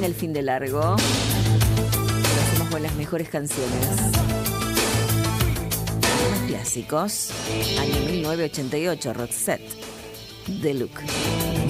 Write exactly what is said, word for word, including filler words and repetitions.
venga el fin de largo. Lo hacemos con las mejores canciones. Los clásicos. Año mil novecientos ochenta y ocho, Roxette Deluxe.